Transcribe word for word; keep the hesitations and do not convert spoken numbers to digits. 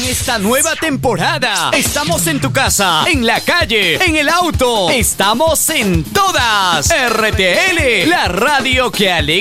esta nueva temporada. Estamos en tu casa, en la calle, en el auto. Estamos en todas. R T L, la radio que alegra